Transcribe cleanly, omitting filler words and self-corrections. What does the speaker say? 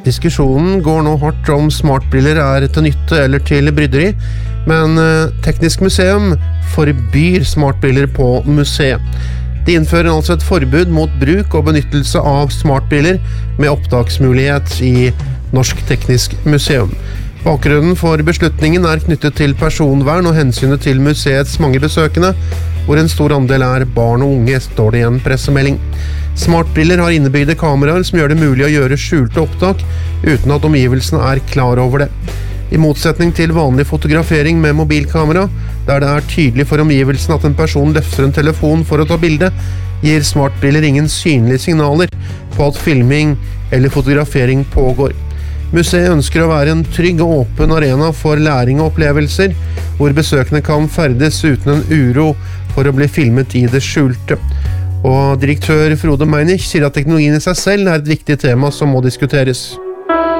Diskusjonen går nå hardt om smartbriller til nytte eller til bryderi, men Teknisk Museum forbyr smartbriller på museet. De innfører altså et forbud mot bruk og benyttelse av smartbriller med opptaksmulighet i Norsk Teknisk Museum. Bakgrunnen for beslutningen knyttet til personvern og hensynet til museets mange besøkende, hvor en stor andel barn og unge, står det i en pressemelding. Smartbriller har innebygde kameraer som gjør det mulig å gjøre skjulte opptak uten at omgivelsene klar over det. I motsetning til vanlig fotografering med mobilkamera, der det tydelig for omgivelsen at en person løfter en telefon for å ta bilde, gir smartbriller ingen synlige signaler på at filming eller fotografering pågår. Museet ønsker å være en trygg og åpen arena for læring og opplevelser, hvor besøkende kan ferdes uten en uro for å bli filmet i det skjulte. Og direktør Frode Meinich sier at teknologien i seg selv et viktig tema som må diskuteres.